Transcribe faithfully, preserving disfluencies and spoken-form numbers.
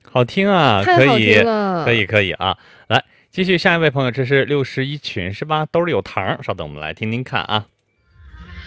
好听啊， 太好可以， 听了。 可以，可以啊！来，继续下一位朋友，这是六十一群是吧？兜里有糖，稍等，我们来听听看啊。